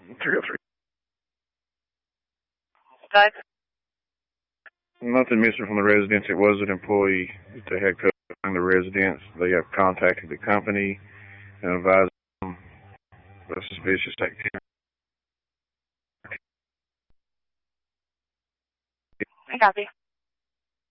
303. Good. Nothing missing from the residence. It was an employee that they had covering the residence. They have contacted the company and advised them of suspicious activity. I copy.